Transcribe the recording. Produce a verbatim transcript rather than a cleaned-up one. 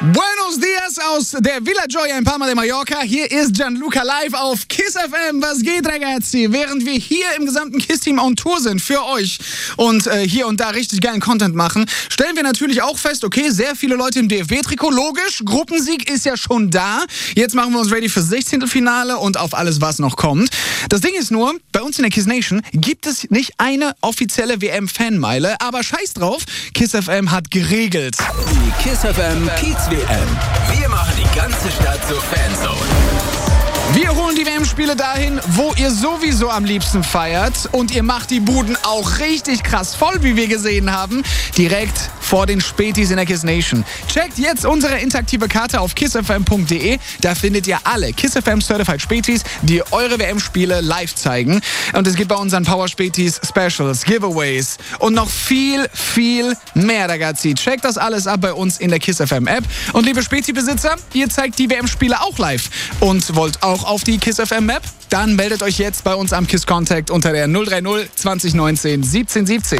Buenos dias aus der Villa Gioia in Palma de Mallorca. Hier ist Gianluca live auf KISS F M. Was geht, ragazzi? Während wir hier im gesamten KISS-Team on Tour sind für euch und äh, hier und da richtig geilen Content machen, stellen wir natürlich auch fest, okay, sehr viele Leute im D F B-Trikot. Logisch, Gruppensieg ist ja schon da. Jetzt machen wir uns ready für Sechzehntelfinale und auf alles, was noch kommt. Das Ding ist nur, bei uns in der KISS Nation gibt es nicht eine offizielle W M-Fanmeile, aber scheiß drauf, KISS F M hat geregelt. Die KISS F M Kiez W M. Wir machen die ganze Stadt zur Fanzone. Wir holen die W M-Spiele dahin, wo ihr sowieso am liebsten feiert. Und ihr macht die Buden auch richtig krass voll, wie wir gesehen haben. Direkt vor den Spätis in der KISS Nation. Checkt jetzt unsere interaktive Karte auf kiss f m punkt d e. Da findet ihr alle KISS F M Certified Spätis, die eure W M-Spiele live zeigen. Und es gibt bei unseren Power Spätis Specials, Giveaways und noch viel, viel mehr, ragazzi. Checkt das alles ab bei uns in der KISS F M App. Und liebe Späti-Besitzer, ihr zeigt die W M-Spiele auch live und wollt auch auf die KISS F M Map? Dann meldet euch jetzt bei uns am KISS Contact unter der null drei null zwanzig neunzehn siebzehn siebzehn.